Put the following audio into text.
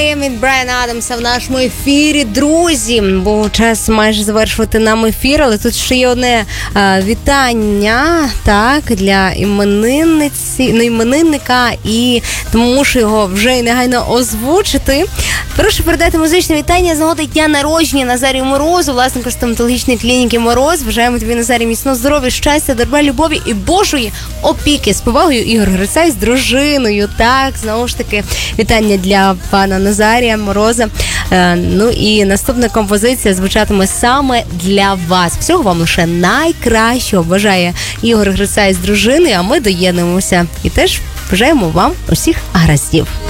Dream від Брайана Адамса в нашому ефірі. Друзі, був час майже завершувати нам ефір, але тут ще є одне вітання, так, для іменинника, і тому мушу його вже і негайно озвучити. Прошу передати музичне вітання з нагоди дня народження Назарію Морозу, власнику стоматологічної клініки Мороз. Бажаємо тобі, Назарій, міцного здоров'я, щастя, добра, любові і Божої опіки. З повагою, Ігор Грицай з дружиною. Так, знову ж таки, вітання для пана Назарія Мороза. Ну і наступна композиція звучатиме саме для вас. Всього вам лише найкращого бажає Ігор Грицай з дружиною, а ми доєднуємося і теж бажаємо вам усіх гараздів.